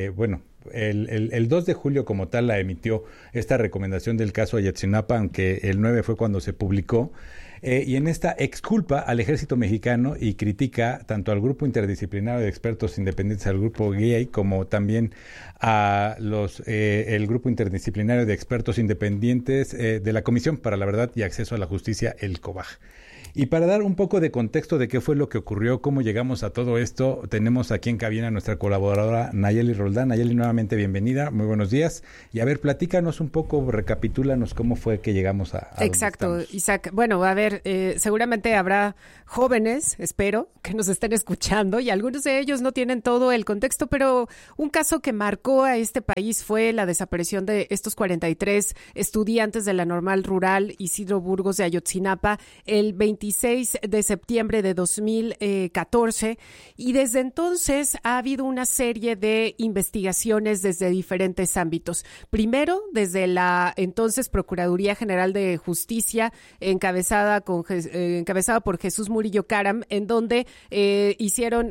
el 2 de julio como tal la emitió esta recomendación del caso Ayotzinapa, aunque el 9 fue cuando se publicó. Y en esta exculpa al ejército mexicano y critica tanto al grupo interdisciplinario de expertos independientes, al grupo GIEI, como también a el grupo interdisciplinario de expertos independientes de la Comisión para la Verdad y Acceso a la Justicia, el COBAJ. Y para dar un poco de contexto de qué fue lo que ocurrió, cómo llegamos a todo esto, tenemos aquí en cabina a nuestra colaboradora Nayeli Roldán. Nayeli, nuevamente bienvenida, muy buenos días. Y a ver, platícanos un poco, recapitúlanos cómo fue que llegamos a Exacto, Isaac. Bueno, a ver, seguramente habrá jóvenes, espero, que nos estén escuchando y algunos de ellos no tienen todo el contexto, pero un caso que marcó a este país fue la desaparición de estos 43 estudiantes de la Normal Rural Isidro Burgos de Ayotzinapa el 26 de septiembre de 2014, y desde entonces ha habido una serie de investigaciones desde diferentes ámbitos. Primero, desde la entonces Procuraduría General de Justicia, encabezada por Jesús Murillo Caram, en donde hicieron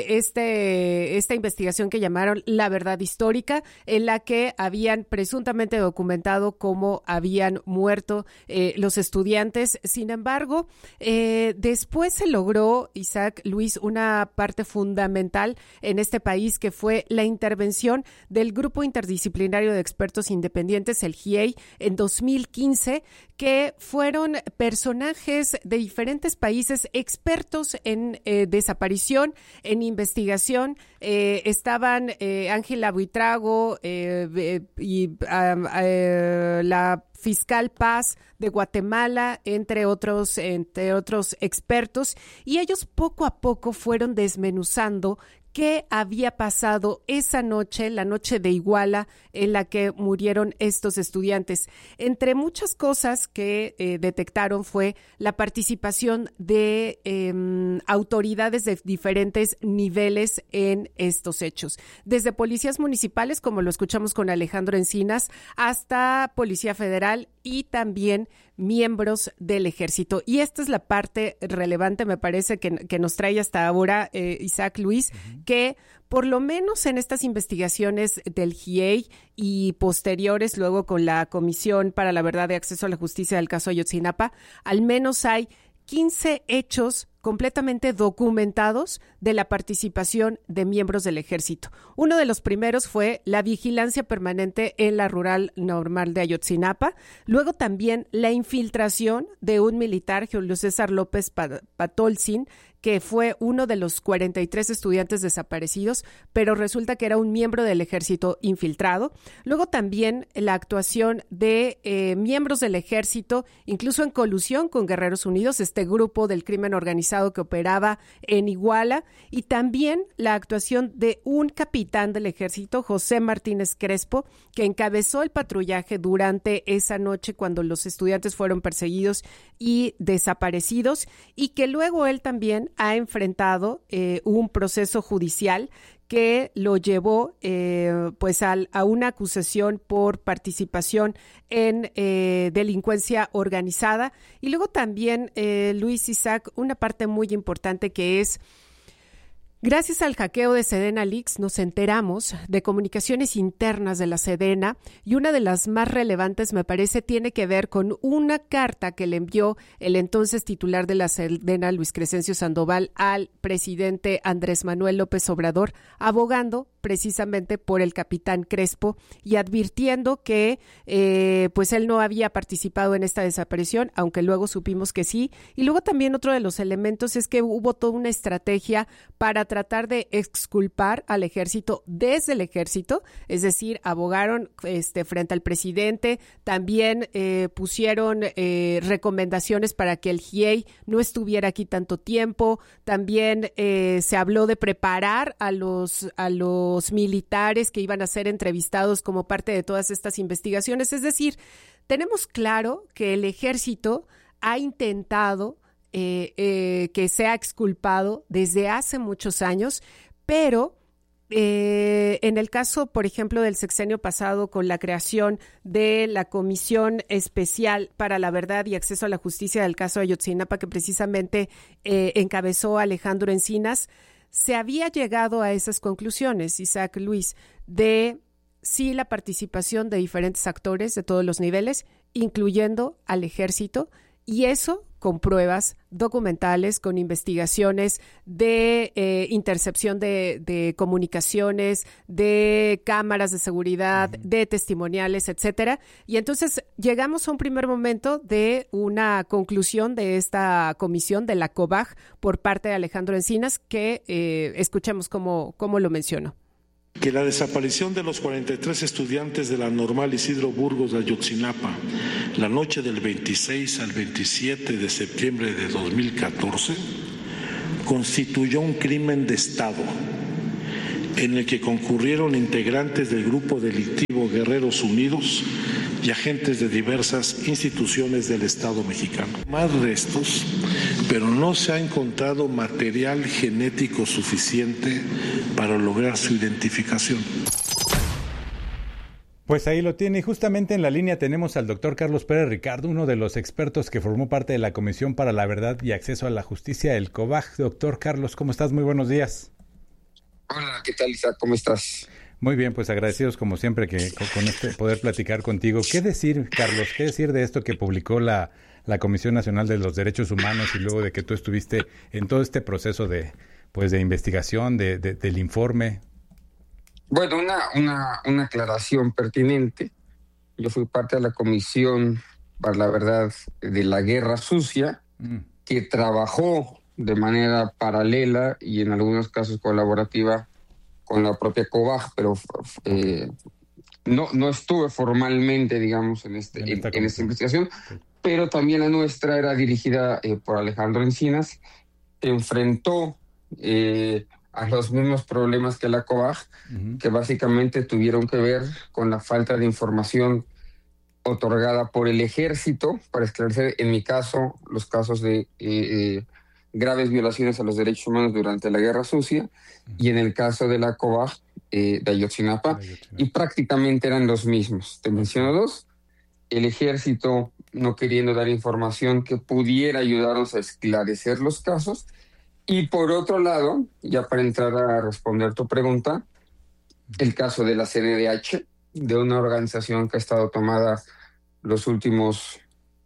esta investigación que llamaron La Verdad Histórica, en la que habían presuntamente documentado cómo habían muerto los estudiantes. Sin embargo, después se logró, Isaac, Luis, una parte fundamental en este país, que fue la intervención del Grupo Interdisciplinario de Expertos Independientes, el GIEI, en 2015, que fueron personajes de diferentes países expertos en desaparición, en investigación. Estaban Ángela Buitrago y la fiscal Paz de Guatemala, entre otros expertos, y ellos poco a poco fueron desmenuzando qué había pasado esa noche, la noche de Iguala, en la que murieron estos estudiantes. Entre muchas cosas que detectaron fue la participación de autoridades de diferentes niveles en estos hechos, desde policías municipales, como lo escuchamos con Alejandro Encinas, hasta Policía Federal y también miembros del ejército. Y esta es la parte relevante, me parece, que nos trae hasta ahora Isaac, Luis, que por lo menos en estas investigaciones del GIEI y posteriores, luego con la Comisión para la Verdad y Acceso a la Justicia del caso Ayotzinapa, al menos hay 15 hechos completamente documentados de la participación de miembros del ejército. Uno de los primeros fue la vigilancia permanente en la Rural Normal de Ayotzinapa, luego también la infiltración de un militar, Julio César López Patolzin, que fue uno de los 43 estudiantes desaparecidos, pero resulta que era un miembro del ejército infiltrado. Luego también la actuación de miembros del ejército, incluso en colusión con Guerreros Unidos, este grupo del crimen organizado que operaba en Iguala, y también la actuación de un capitán del ejército, José Martínez Crespo, que encabezó el patrullaje durante esa noche cuando los estudiantes fueron perseguidos y desaparecidos, y que luego él también ha enfrentado un proceso judicial que lo llevó a una acusación por participación en delincuencia organizada. Y luego también, Luis, Isaac, una parte muy importante que es: gracias al hackeo de Sedena Leaks nos enteramos de comunicaciones internas de la Sedena, y una de las más relevantes, me parece, tiene que ver con una carta que le envió el entonces titular de la Sedena, Luis Crescencio Sandoval, al presidente Andrés Manuel López Obrador, abogando precisamente por el capitán Crespo y advirtiendo que pues él no había participado en esta desaparición, aunque luego supimos que sí. Y luego también otro de los elementos es que hubo toda una estrategia para tratar de exculpar al ejército desde el ejército, es decir, abogaron frente al presidente, también pusieron recomendaciones para que el GIEI no estuviera aquí tanto tiempo, también se habló de preparar a los militares que iban a ser entrevistados como parte de todas estas investigaciones. Es decir, tenemos claro que el ejército ha intentado que sea exculpado desde hace muchos años, pero en el caso, por ejemplo, del sexenio pasado, con la creación de la Comisión Especial para la Verdad y Acceso a la Justicia del caso Ayotzinapa, que precisamente encabezó Alejandro Encinas, se había llegado a esas conclusiones, Isaac, Luis, de sí la participación de diferentes actores de todos los niveles, incluyendo al ejército, y eso con pruebas documentales, con investigaciones de intercepción de comunicaciones, de cámaras de seguridad, de testimoniales, etcétera. Y entonces llegamos a un primer momento de una conclusión de esta comisión de la COBAG por parte de Alejandro Encinas, que escuchemos cómo lo mencionó. Que la desaparición de los 43 estudiantes de la Normal Isidro Burgos de Ayotzinapa la noche del 26 al 27 de septiembre de 2014 constituyó un crimen de Estado en el que concurrieron integrantes del grupo delictivo Guerreros Unidos y agentes de diversas instituciones del Estado mexicano. Más restos, pero no se ha encontrado material genético suficiente para lograr su identificación. Pues ahí lo tiene, y justamente en la línea tenemos al doctor Carlos Pérez Ricardo, uno de los expertos que formó parte de la Comisión para la Verdad y Acceso a la Justicia, el COBAG. Doctor Carlos, ¿cómo estás? Muy buenos días. Hola, ¿qué tal, Isaac? ¿Cómo estás? Muy bien, pues agradecidos como siempre que con poder platicar contigo. ¿Qué decir, Carlos? ¿Qué decir de esto que publicó la Comisión Nacional de los Derechos Humanos y luego de que tú estuviste en todo este proceso de investigación, del informe? Bueno, una aclaración pertinente. Yo fui parte de la Comisión para la Verdad de la Guerra Sucia, que trabajó de manera paralela y en algunos casos colaborativa con la propia COBAG, pero no estuve formalmente, digamos, en esta investigación, pero también la nuestra era dirigida por Alejandro Encinas, que enfrentó a los mismos problemas que la COBAG, que básicamente tuvieron que ver con la falta de información otorgada por el ejército para esclarecer, en mi caso, los casos de graves violaciones a los derechos humanos durante la Guerra Sucia, y en el caso de la COBAG de Ayotzinapa, y prácticamente eran los mismos. Te menciono dos: el ejército no queriendo dar información que pudiera ayudarnos a esclarecer los casos, y por otro lado, ya para entrar a responder tu pregunta, el caso de la CNDH, de una organización que ha estado tomada los últimos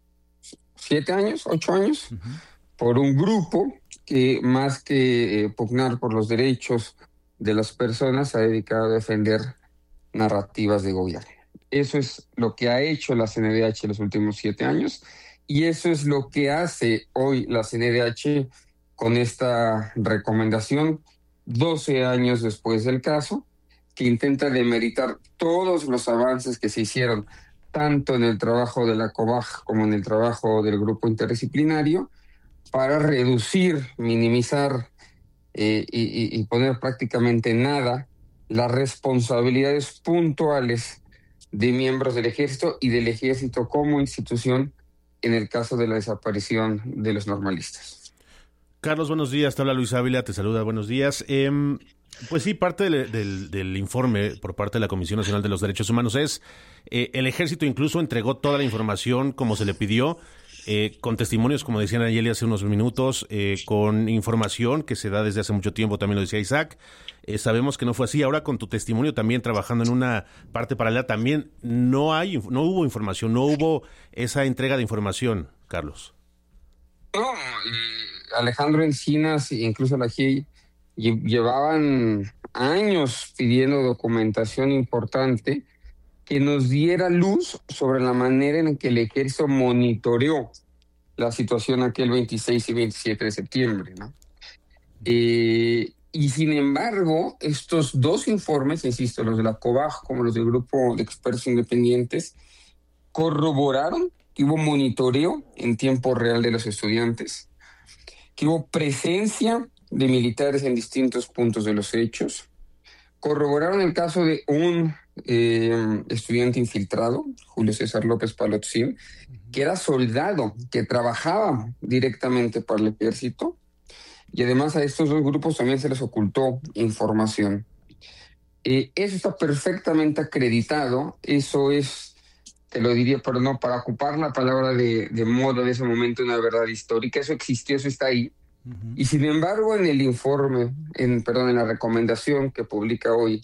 7 años, 8 años, por un grupo que más que pugnar por los derechos de las personas, se ha dedicado a defender narrativas de gobierno. Eso es lo que ha hecho la CNDH en los últimos 7 años, y eso es lo que hace hoy la CNDH con esta recomendación, 12 años después del caso, que intenta demeritar todos los avances que se hicieron, tanto en el trabajo de la COBAG como en el trabajo del grupo interdisciplinario, para reducir, minimizar y poner prácticamente nada las responsabilidades puntuales de miembros del ejército y del ejército como institución en el caso de la desaparición de los normalistas. Carlos, buenos días. Te habla Luis Ávila, te saluda, buenos días. Pues sí, parte del informe por parte de la Comisión Nacional de los Derechos Humanos es el ejército incluso entregó toda la información como se le pidió, con testimonios, como decía Nayeli hace unos minutos, con información que se da desde hace mucho tiempo, también lo decía Isaac. Sabemos que no fue así. Ahora con tu testimonio también trabajando en una parte paralela, también no hubo información, no hubo esa entrega de información, Carlos. No, Alejandro Encinas, incluso la GIEI, llevaban años pidiendo documentación importante que nos diera luz sobre la manera en que el ejército monitoreó la situación aquel 26 y 27 de septiembre, ¿no? Y sin embargo, estos dos informes, insisto, los de la COBAG como los del Grupo de Expertos Independientes, corroboraron que hubo monitoreo en tiempo real de los estudiantes, que hubo presencia de militares en distintos puntos de los hechos, corroboraron el caso de un estudiante infiltrado, Julio César López Palotzin, que era soldado, que trabajaba directamente para el ejército, y además a estos dos grupos también se les ocultó información. Eso está perfectamente acreditado, eso es, te lo diría, pero no, para ocupar la palabra de moda de ese momento, una verdad histórica, eso existió, eso está ahí. Y sin embargo, en el informe, en la recomendación que publica hoy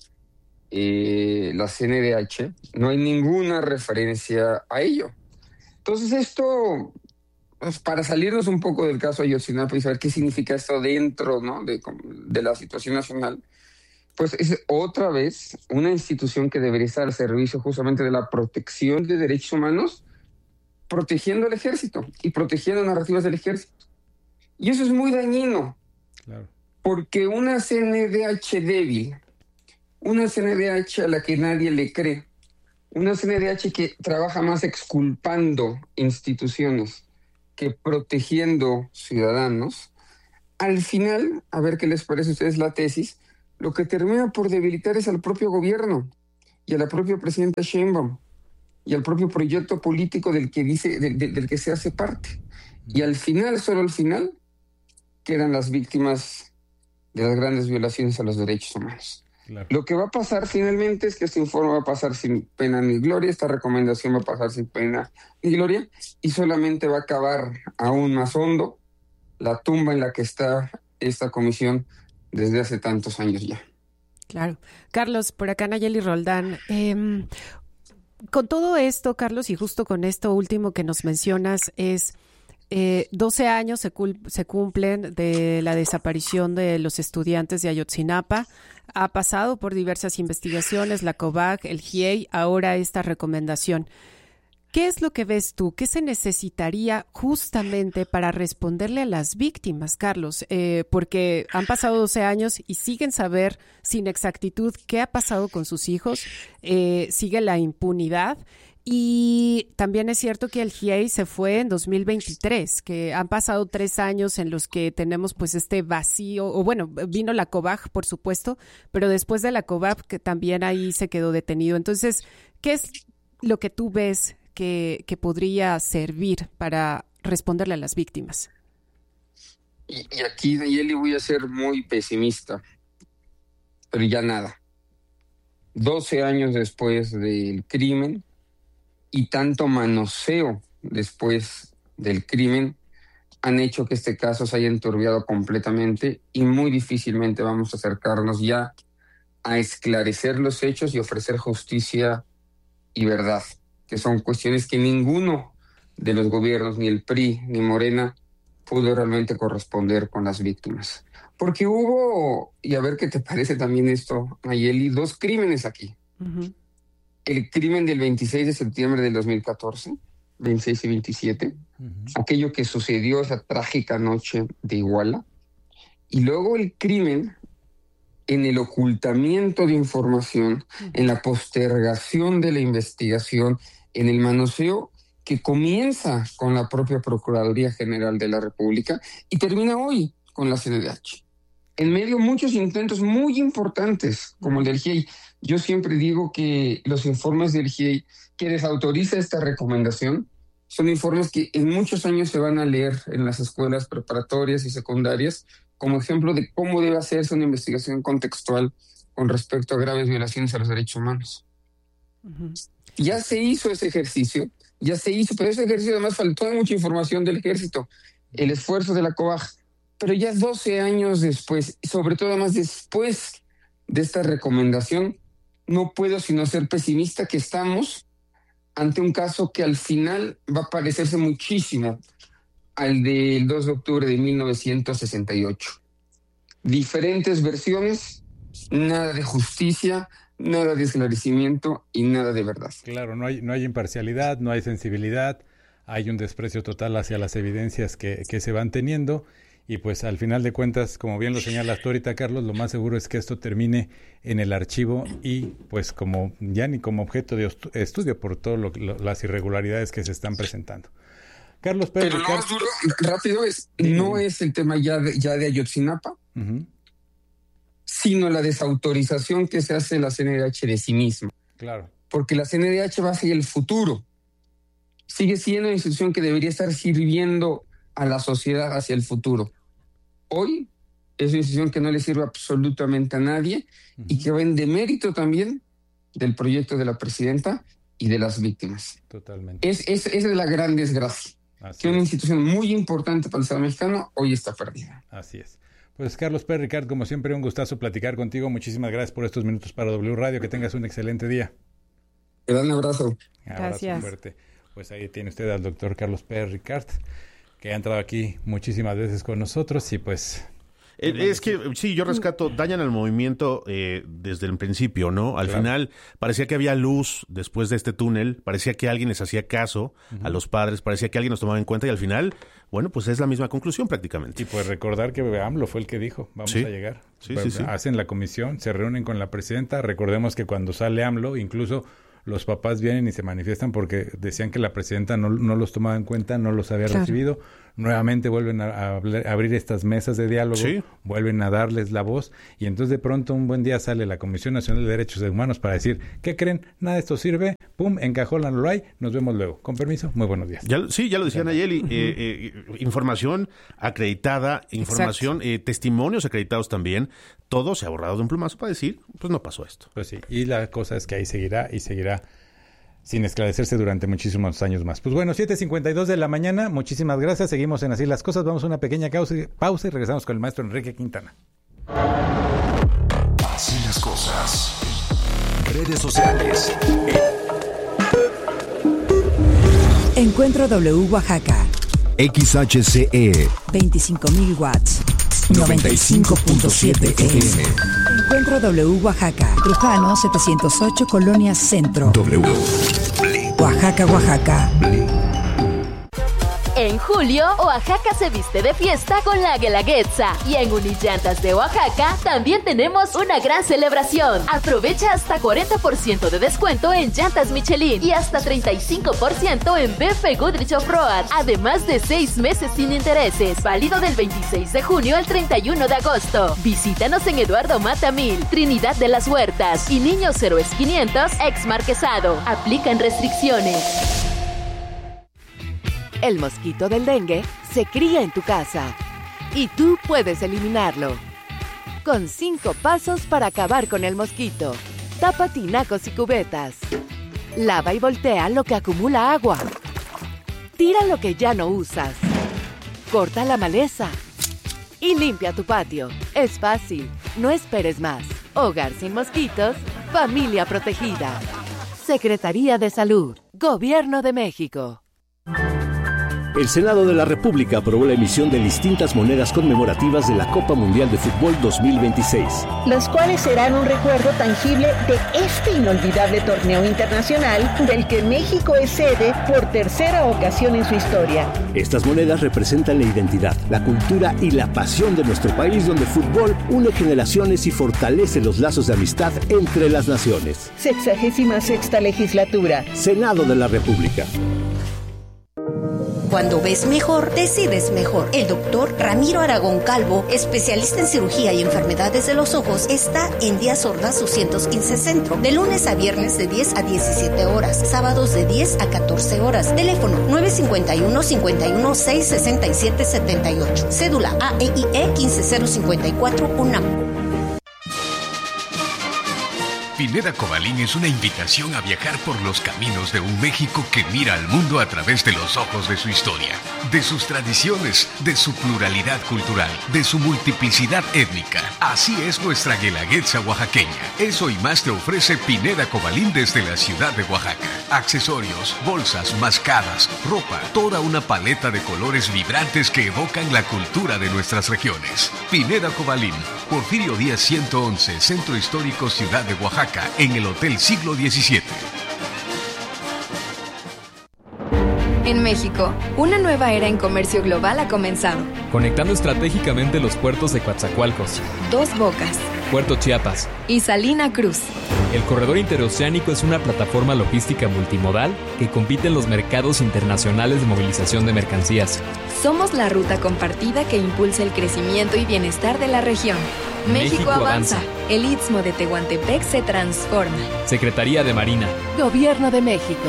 la CNDH, no hay ninguna referencia a ello. Entonces esto, pues, para salirnos un poco del caso Ayotzinapa y saber qué significa esto dentro, ¿no?, de la situación nacional, pues es otra vez una institución que debería estar al servicio justamente de la protección de derechos humanos, protegiendo al ejército y protegiendo narrativas del ejército. Y eso es muy dañino, claro, porque una CNDH débil, una CNDH a la que nadie le cree, una CNDH que trabaja más exculpando instituciones que protegiendo ciudadanos, al final, a ver qué les parece a ustedes la tesis, lo que termina por debilitar es al propio gobierno y a la propia presidenta Sheinbaum y al propio proyecto político del que se hace parte. Y al final, solo al final, quedan las víctimas de las grandes violaciones a los derechos humanos. Claro. Lo que va a pasar finalmente es que este informe va a pasar sin pena ni gloria, esta recomendación va a pasar sin pena ni gloria, y solamente va a cavar aún más hondo la tumba en la que está esta comisión desde hace tantos años ya. Claro. Carlos, por acá Nayeli Roldán. Con todo esto, Carlos, y justo con esto último que nos mencionas, es 12 años se cumplen de la desaparición de los estudiantes de Ayotzinapa. Ha pasado por diversas investigaciones, la COBAG, el GIEI, ahora esta recomendación. ¿Qué es lo que ves tú? ¿Qué se necesitaría justamente para responderle a las víctimas, Carlos? Porque han pasado 12 años y siguen saber sin exactitud qué ha pasado con sus hijos, sigue la impunidad. Y también es cierto que el GIEI se fue en 2023, que han pasado 3 años en los que tenemos pues este vacío, o bueno, vino la COBAG, por supuesto, pero después de la COBAG que también ahí se quedó detenido. Entonces, ¿qué es lo que tú ves que podría servir para responderle a las víctimas? Y aquí, Nayeli, voy a ser muy pesimista, pero ya nada. 12 años después del crimen, y tanto manoseo después del crimen han hecho que este caso se haya enturbiado completamente y muy difícilmente vamos a acercarnos ya a esclarecer los hechos y ofrecer justicia y verdad, que son cuestiones que ninguno de los gobiernos, ni el PRI ni Morena, pudo realmente corresponder con las víctimas. Porque hubo, y a ver qué te parece también esto, Nayeli, 2 crímenes aquí. Uh-huh. El crimen del 26 de septiembre del 2014, 26 y 27, aquello que sucedió esa trágica noche de Iguala, y luego el crimen en el ocultamiento de información, en la postergación de la investigación, en el manoseo que comienza con la propia Procuraduría General de la República y termina hoy con la CNDH. En medio muchos intentos muy importantes, como el del GIEI. Yo siempre digo que los informes del GIEI que desautoriza esta recomendación son informes que en muchos años se van a leer en las escuelas preparatorias y secundarias como ejemplo de cómo debe hacerse una investigación contextual con respecto a graves violaciones a los derechos humanos. Uh-huh. Ya se hizo ese ejercicio, pero ese ejercicio además faltó mucha información del ejército, el esfuerzo de la COBAG, pero ya 12 años después, sobre todo además después de esta recomendación, no puedo sino ser pesimista que estamos ante un caso que al final va a parecerse muchísimo al del 2 de octubre de 1968. diferentes versiones, nada de justicia, nada de esclarecimiento y nada de verdad. Claro, no hay imparcialidad, no hay sensibilidad, hay un desprecio total hacia las evidencias que se van teniendo. Y pues al final de cuentas, como bien lo señalas tú ahorita, Carlos, lo más seguro es que esto termine en el archivo y pues como ya ni como objeto de estudio por todas las irregularidades que se están presentando. Carlos Pérez. Pero lo más duro, rápido, no es el tema ya de Ayotzinapa, sino la desautorización que se hace la CNDH de sí misma. Claro. Porque la CNDH va hacia el futuro. Sigue siendo una institución que debería estar sirviendo a la sociedad hacia el futuro. Hoy es una institución que no le sirve absolutamente a nadie y que va en demérito también del proyecto de la presidenta y de las víctimas. Totalmente. Esa es la gran desgracia. Que una institución muy importante para el Estado mexicano hoy está perdida. Así es. Pues Carlos Pérez Ricard, como siempre, un gustazo platicar contigo. Muchísimas gracias por estos minutos para W Radio. Que tengas un excelente día. Te dan un abrazo. Gracias. Fuerte. Pues ahí tiene usted al doctor Carlos Pérez Ricard, que ha entrado aquí muchísimas veces con nosotros y pues... Es que sí, yo rescato, dañan al movimiento desde el principio, ¿no? Al final parecía que había luz después de este túnel, parecía que alguien les hacía caso a los padres, parecía que alguien nos tomaba en cuenta y al final, bueno, pues es la misma conclusión prácticamente. Y pues recordar que AMLO fue el que dijo, vamos a llegar. Sí. Hacen la comisión, se reúnen con la presidenta, recordemos que cuando sale AMLO, incluso los papás vienen y se manifiestan porque decían que la presidenta no los tomaba en cuenta, no los había recibido. Nuevamente vuelven a abrir estas mesas de diálogo, vuelven a darles la voz y entonces de pronto un buen día sale la Comisión Nacional de Derechos Humanos para decir, ¿qué creen? Nada de esto sirve, pum, encajolan, lo hay, nos vemos luego. Con permiso, muy buenos días. Ya lo decía Nayeli, información acreditada, información, testimonios acreditados también, todo se ha borrado de un plumazo para decir, pues no pasó esto. Pues sí, y la cosa es que ahí seguirá sin esclarecerse durante muchísimos años más. Pues bueno, 7:52 de la mañana, muchísimas gracias, seguimos en Así las Cosas, vamos a una pequeña pausa y regresamos con el maestro Enrique Quintana. Así las Cosas. Redes sociales. Encuentro W Oaxaca. XHCE 25.000 watts. 95.7 FM. Encuentro W Oaxaca. Trujano 708 Colonia Centro. W. Oaxaca, Oaxaca. En julio, Oaxaca se viste de fiesta con la Guelaguetza. Y en Unillantas de Oaxaca también tenemos una gran celebración. Aprovecha hasta 40% de descuento en llantas Michelin y hasta 35% en BF Goodrich Off-Road. Además de 6 meses sin intereses. Válido del 26 de junio al 31 de agosto. Visítanos en Eduardo Mata 1000, Trinidad de las Huertas y Niños Héroes 500, ex Marquesado. Aplican restricciones. El mosquito del dengue se cría en tu casa y tú puedes eliminarlo. Con 5 pasos para acabar con el mosquito. Tapa tinacos y cubetas. Lava y voltea lo que acumula agua. Tira lo que ya no usas. Corta la maleza. Y limpia tu patio. Es fácil, no esperes más. Hogar sin mosquitos, familia protegida. Secretaría de Salud, Gobierno de México. El Senado de la República aprobó la emisión de distintas monedas conmemorativas de la Copa Mundial de Fútbol 2026. Las cuales serán un recuerdo tangible de este inolvidable torneo internacional del que México es sede por tercera ocasión en su historia. Estas monedas representan la identidad, la cultura y la pasión de nuestro país, donde el fútbol une generaciones y fortalece los lazos de amistad entre las naciones. 66ª legislatura. Senado de la República. Cuando ves mejor, decides mejor. El doctor Ramiro Aragón Calvo, especialista en cirugía y enfermedades de los ojos, está en Díaz Ordaz 215 Centro, de lunes a viernes de 10 a 17 horas, sábados de 10 a 14 horas. Teléfono 951-51-667-78. Cédula AEIE 15054 UNAM. Pineda Cobalín es una invitación a viajar por los caminos de un México que mira al mundo a través de los ojos de su historia, de sus tradiciones, de su pluralidad cultural, de su multiplicidad étnica. Así es nuestra guelaguetza oaxaqueña. Eso y más te ofrece Pineda Cobalín desde la ciudad de Oaxaca. Accesorios, bolsas, mascadas, ropa, toda una paleta de colores vibrantes que evocan la cultura de nuestras regiones. Pineda Cobalín, Porfirio Díaz 111, Centro Histórico Ciudad de Oaxaca, en el Hotel Siglo XVII. En México, una nueva era en comercio global ha comenzado. Conectando estratégicamente los puertos de Coatzacoalcos, Dos Bocas, Puerto Chiapas y Salina Cruz. El corredor interoceánico es una plataforma logística multimodal que compite en los mercados internacionales de movilización de mercancías. Somos la ruta compartida que impulsa el crecimiento y bienestar de la región. México avanza. El Istmo de Tehuantepec se transforma. Secretaría de Marina. Gobierno de México.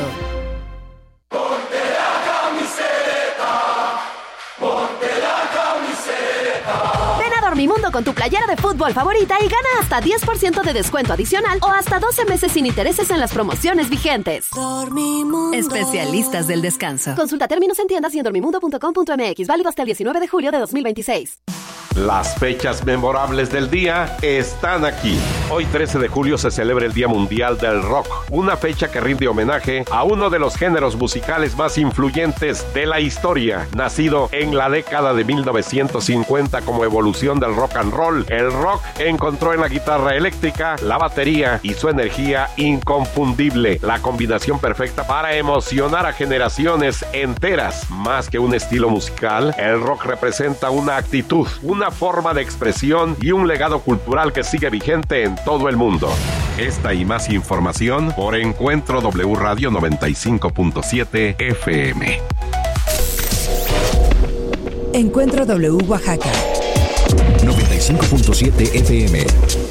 Dormimundo con tu playera de fútbol favorita y gana hasta 10% de descuento adicional o hasta 12 meses sin intereses en las promociones vigentes. Dormimundo. Especialistas del descanso. Consulta términos en tiendas y en dormimundo.com.mx. Válido hasta el 19 de julio de 2026. Las fechas memorables del día están aquí. Hoy 13 de julio se celebra el Día Mundial del Rock, una fecha que rinde homenaje a uno de los géneros musicales más influyentes de la historia. Nacido en la década de 1950 como evolución del rock and roll, el rock encontró en la guitarra eléctrica, la batería y su energía inconfundible, la combinación perfecta para emocionar a generaciones enteras. Más que un estilo musical, el rock representa una actitud, una forma de expresión y un legado cultural que sigue vigente en todo el mundo. Esta y más información por Encuentro W Radio 95.7 FM. Encuentro W Oaxaca 95.7 FM.